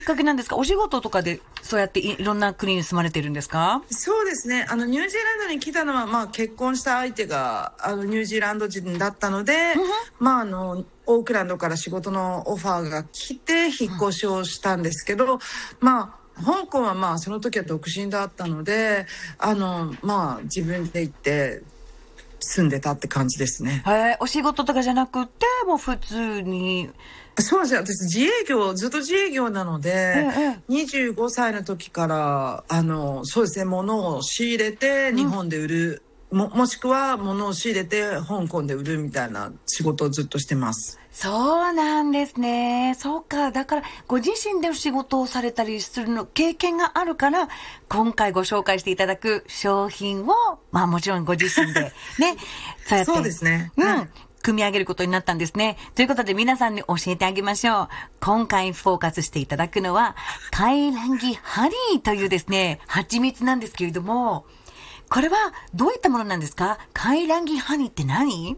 きっかけなんですか？お仕事とかでそうやっていろんな国に住まれてるんですか？ そうですね。ニュージーランドに来たのは、結婚した相手が、ニュージーランド人だったので、オークランドから仕事のオファーが来て、引っ越しをしたんですけど、香港はその時は独身だったので、自分で行って住んでたって感じですね。 お仕事とかじゃなくて、もう普通に。 そうですね。私ずっと自営業なので、25歳の時から、そうですね、物を仕入れて日本で売る、もしくは物を仕入れて香港で売るみたいな仕事をずっとしてます。 そうなんですね。そうか。だから、ご自身でお仕事をされたりするの、経験があるから、今回ご紹介していただく商品を、もちろんご自身で、ね、そうやって。 そうですね。 組み上げることになったんですね。ということで皆さんに教えてあげましょう。今回フォーカスしていただくのは、カイランギハニーというですね、蜂蜜なんですけれども、これはどういったものなんですか？カイランギハニーって何？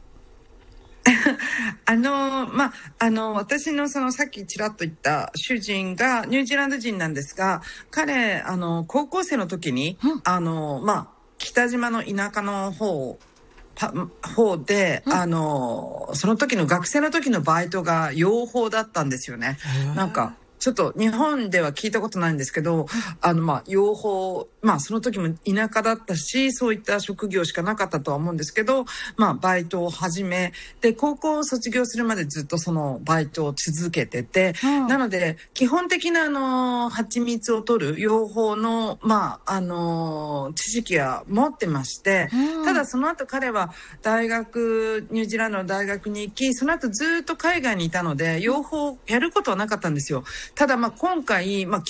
私のさっきちらっと言った主人がニュージーランド人なんですが、彼、高校生の時に、北島の田舎の方で、その時の学生の時のバイトが養蜂だったんですよね。ちょっと日本では聞いたことないんですけど、養蜂、その時も田舎だったし、そういった職業しかなかったとは思うんですけど、バイトを始め、で、高校を卒業するまでずっとそのバイトを続けてて、なので、基本的な蜂蜜を取る養蜂の、知識は持ってまして、ただその後彼はニュージーランドの大学に行き、その後ずっと海外にいたので、養蜂をやることはなかったんですよ。ただ今回というか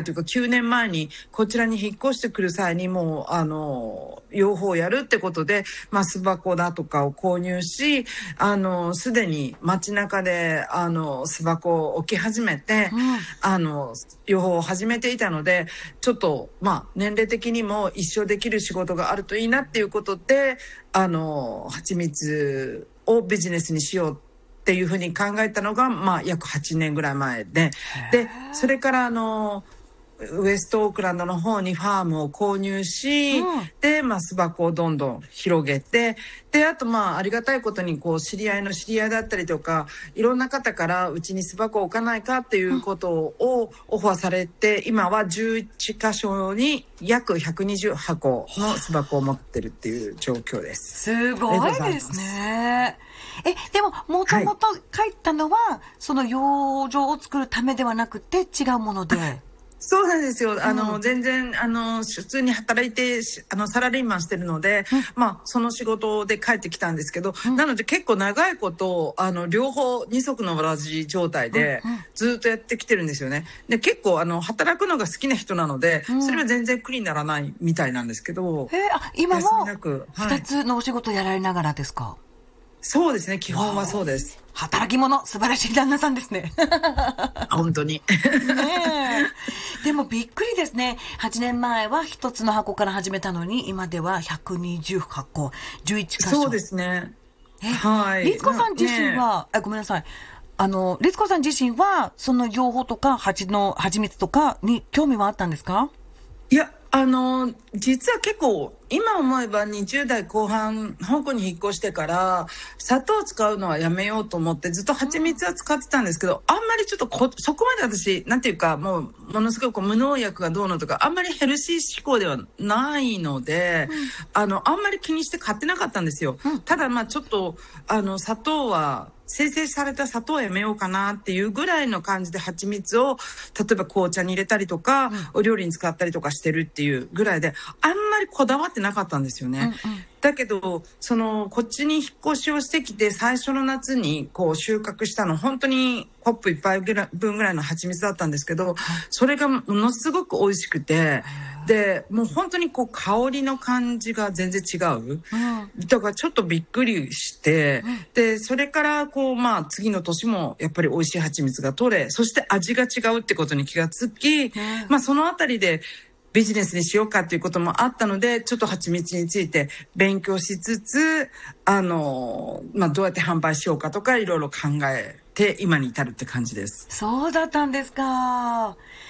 9年前にこちらに引っ越してくる際にもう養蜂をやるってことで、巣箱だとかを購入し、すでに街中で巣箱を置き始めて、養蜂を始めていたので、ちょっと年齢的にも一生できる仕事があるといいなっていうことで、蜂蜜をビジネスにしようっていうふうに考えたのが、約8年ぐらい前で、それからウエストオークランドの方にファームを購入し、で、巣箱をどんどん広げて、で、あとありがたいことに知り合いの知り合いだったりとか、いろんな方からうちに巣箱を置かないかっていうことをオファーされて、今は11箇所に約120箱の巣箱を持ってるっていう状況です。 すごいですね。でも、もともと書いたのは、その養生を作るためではなくて違うもので。 そうなんですよ。全然、普通に働いて、サラリーマンしてるので、その仕事で帰ってきたんですけど、なので結構長いこと、両方二足のわらじ状態で、ずっとやってきてるんですよね。で、結構、働くのが好きな人なので、それは全然苦にならないみたいなんですけど。 今も、2つのお仕事やられながらですか？ そうですね。基本はそうです。 働き者、素晴らしい旦那さんですね。 本当に。 でもびっくりですね。8年前は一つの箱から始めたのに、今では120箱、11箇所。 そうですね。はい。 律子さん自身は、ごめんなさい。律子さん自身は、その養蜂とか、蜂蜜とかに興味はあったんですか？ いや、実は結構、今思えば20代後半、香港に引っ越してから、砂糖を使うのはやめようと思って、ずっと蜂蜜は使ってたんですけど、あんまりちょっとそこまで私、なんていうか、ものすごく無農薬がどうのとか、あんまりヘルシー志向ではないので、あんまり気にして買ってなかったんですよ。ただちょっと、砂糖は、生成された砂糖をやめようかなっていうぐらいの感じで蜂蜜を例えば紅茶に入れたりとか、お料理に使ったりとかしてるっていうぐらいで、あんまりこだわってなかったんですよね。だけどこっちに引っ越しをしてきて最初の夏に収穫したの本当にコップ一杯分ぐらいの蜂蜜だったんですけど、それがものすごく美味しくて、でもう本当に香りの感じが全然違う、だからちょっとびっくりして、でそれから次の年もやっぱり美味しい蜂蜜が取れ、そして味が違うってことに気がつき、そのあたりでビジネスにしようかっていうこともあったので、ちょっと蜂蜜について勉強しつつ、どうやって販売しようかとかいろいろ考えてて今に至るって感じです。 そうだったんですか。